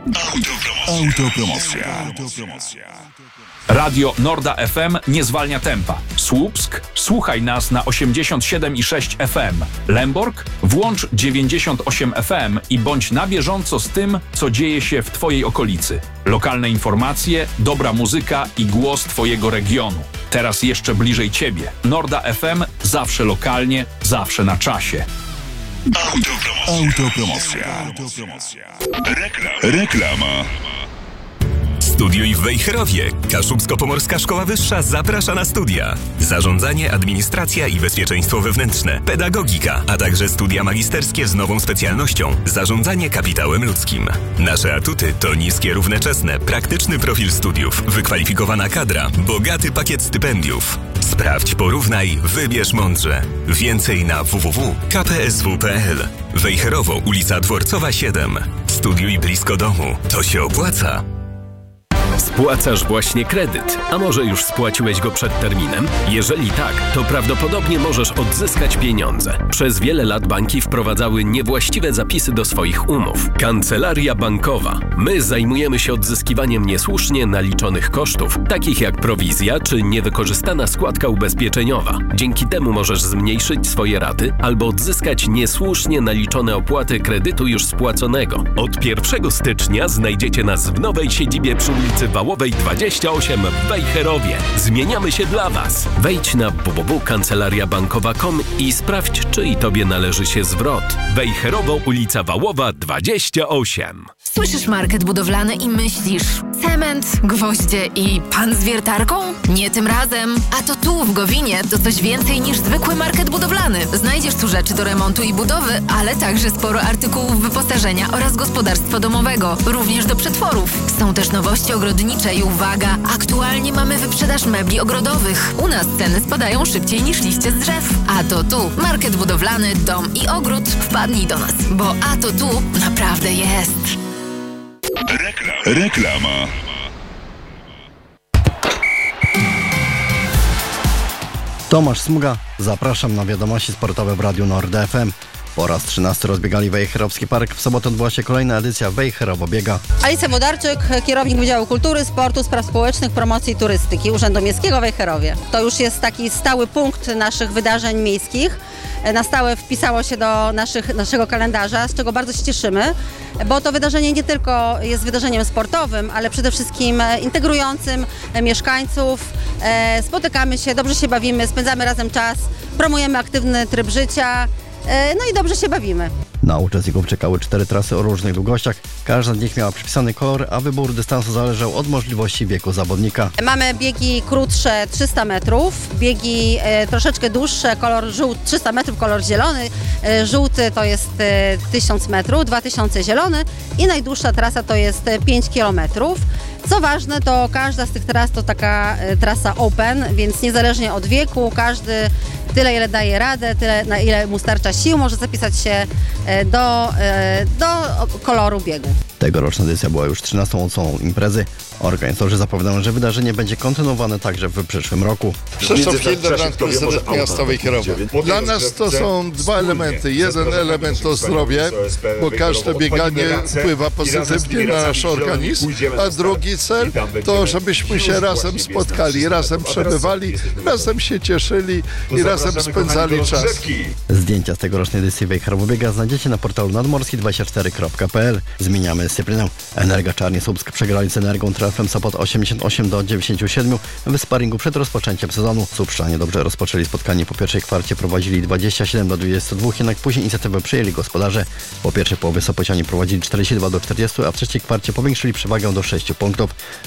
Autopromocja. Radio Norda FM nie zwalnia tempa. Słupsk? Słuchaj nas na 87,6 FM. Lęborg? Włącz 98 FM i bądź na bieżąco z tym, co dzieje się w Twojej okolicy. Lokalne informacje, dobra muzyka i głos Twojego regionu. Teraz jeszcze bliżej Ciebie. Norda FM zawsze lokalnie, zawsze na czasie. Autopromocja. Reklama. Studiuj w Wejherowie. Kaszubsko-Pomorska Szkoła Wyższa zaprasza na studia. Zarządzanie, administracja i bezpieczeństwo wewnętrzne, pedagogika, a także studia magisterskie z nową specjalnością zarządzanie kapitałem ludzkim. Nasze atuty to niskie równoczesne, praktyczny profil studiów, wykwalifikowana kadra, bogaty pakiet stypendiów. Sprawdź, porównaj, wybierz mądrze. Więcej na www.kpsw.pl. Wejherowo, ulica Dworcowa 7. Studiuj blisko domu. To się opłaca. Spłacasz właśnie kredyt, a może już spłaciłeś go przed terminem? Jeżeli tak, to prawdopodobnie możesz odzyskać pieniądze. Przez wiele lat banki wprowadzały niewłaściwe zapisy do swoich umów. Kancelaria bankowa. My zajmujemy się odzyskiwaniem niesłusznie naliczonych kosztów, takich jak prowizja czy niewykorzystana składka ubezpieczeniowa. Dzięki temu możesz zmniejszyć swoje raty albo odzyskać niesłusznie naliczone opłaty kredytu już spłaconego. Od 1 stycznia znajdziecie nas w nowej siedzibie przy ulicy Wałowej 28 w Wejherowie. Zmieniamy się dla Was. Wejdź na www.kancelariabankowa.com i sprawdź, czy i Tobie należy się zwrot. Wejherowo, ulica Wałowa 28. Słyszysz market budowlany i myślisz: cement, gwoździe i pan z wiertarką? Nie tym razem. A to tu w Gowinie to coś więcej niż zwykły market budowlany. Znajdziesz tu rzeczy do remontu i budowy, ale także sporo artykułów wyposażenia oraz gospodarstwa domowego, również do przetworów. Są też nowości ogrodnicze i uwaga, aktualnie mamy wyprzedaż mebli ogrodowych. U nas ceny spadają szybciej niż liście z drzew. A to tu market budowlany, dom i ogród. Wpadnij do nas, bo a to tu naprawdę jest. Reklama. Tomasz Smuga, zapraszam na wiadomości sportowe w Radiu Nord FM. Po raz 13 rozbiegali Wejherowski Park. W sobotę odbyła się kolejna edycja Wejherowo Biega. Alicja Włodarczyk, kierownik Wydziału Kultury, Sportu, Spraw Społecznych, Promocji i Turystyki Urzędu Miejskiego w Wejherowie. To już jest taki stały punkt naszych wydarzeń miejskich. Na stałe wpisało się do naszego kalendarza, z czego bardzo się cieszymy, bo to wydarzenie nie tylko jest wydarzeniem sportowym, ale przede wszystkim integrującym mieszkańców. Spotykamy się, dobrze się bawimy, spędzamy razem czas, promujemy aktywny tryb życia, no i dobrze się bawimy. Na uczestników czekały 4 trasy o różnych długościach. Każda z nich miała przypisany kolor, a wybór dystansu zależał od możliwości wieku zawodnika. Mamy biegi krótsze 300 metrów, biegi troszeczkę dłuższe, kolor żółty 300 metrów, kolor zielony, żółty to jest 1000 metrów, 2000 zielony i najdłuższa trasa to jest 5 kilometrów. Co ważne, to każda z tych tras to taka trasa open, więc niezależnie od wieku, każdy tyle, ile daje radę, tyle, na ile mu starcza sił, może zapisać się do koloru biegu. Tegoroczna edycja była już 13. odsłoną imprezy. Organizatorzy zapowiadają, że wydarzenie będzie kontynuowane także w przyszłym roku. Krzysztof Hildebrand, prezydent miasta Wejherowa. Dla nas to są dwa elementy. Jeden element to zdrowie, bo każde bieganie wpływa pozytywnie na nasz organizm, a drugi cel to, żebyśmy się razem spotkali, razem przebywali, razem się cieszyli i razem spędzali czas. Zdjęcia z tegorocznej edycji Wejherowo Biega znajdziecie na portalu nadmorski24.pl. Zmieniamy dyscyplinę. Energa Czarni Słupsk przegrali z Energą Treflem Sopot 88-97 w sparingu przed rozpoczęciem sezonu. Słupszczanie dobrze rozpoczęli spotkanie. Po pierwszej kwarcie prowadzili 27-22, jednak później inicjatywę przejęli gospodarze. Po pierwszej połowie Sopocianie prowadzili 42-40, a w trzeciej kwarcie powiększyli przewagę do 6 punktów.